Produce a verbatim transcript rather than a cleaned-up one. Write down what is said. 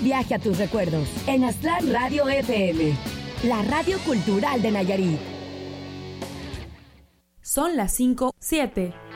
viaje a tus recuerdos en Aztlán Radio F M, la radio cultural de Nayarit. Son las cinco, siete.